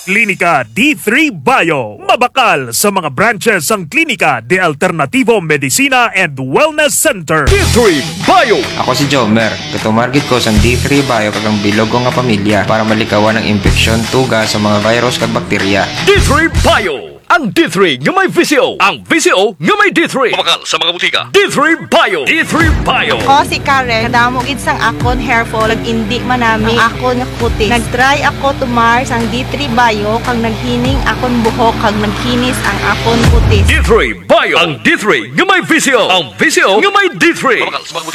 Klinika D3 Bio. Mabakal sa mga branches ang Klinika de Alternativo Medicina and Wellness Center. D3 Bio. Ako si Jomer, katumargit ko sa D3 Bio kagang bilog ko nga pamilya para malikawan ng infeksyon, tuga sa mga virus kag bakterya. D3 Bio. Ang D3 nga may VCO. Ang VCO nga may D3. Mabakal sa mga butika. D3 Bio. D3 Bio. Ako si Karen, kadamo gid sang akon hair fall, indi man nami akon nga kutis. Nag-try ako tumar sang D3 Bio kang naghining akon buhok kag nagkinis ang akon kutis. D3 Bio. Ang D3 nga may VCO. Ang VCO nga may D3. Mabakal sa mga butika.